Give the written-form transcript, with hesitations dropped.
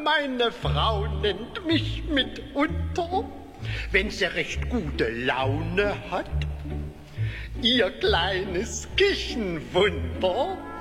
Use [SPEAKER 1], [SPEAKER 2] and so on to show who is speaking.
[SPEAKER 1] meine Frau nennt mich mitunter, wenn sie recht gute Laune hat, ihr kleines Küchenwunder.